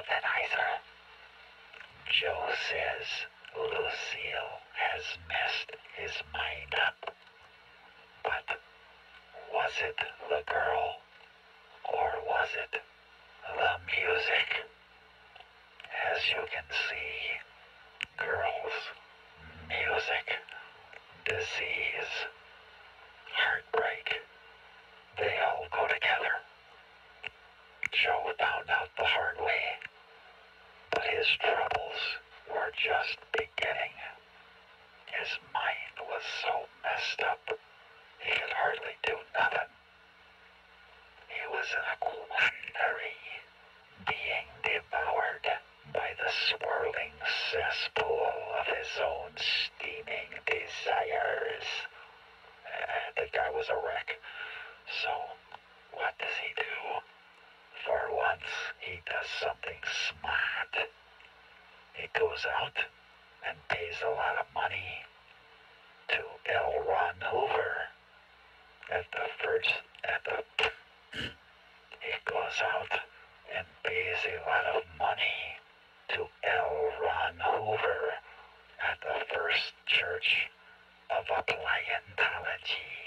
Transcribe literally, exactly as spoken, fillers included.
womanizer. Joe says Lucille has messed his mind up. But was it the girl, or was it the music? As you can see, girls, music, disease, heartbreak, they all go together. Joe found out the hard way, but his troubles were just beginning. His mind was so messed up, he could hardly do nothing. He was in a quandary, being devoured by the swirling cesspool of his own steaming desires. Uh, the guy was a wreck. So, what does he do? For once, he does something smart. He goes out and pays a lot of money to L. Ron Hoover. At the first, at the, he goes out and pays a lot of money to L. Ron Hoover at the First Church of Appliantology.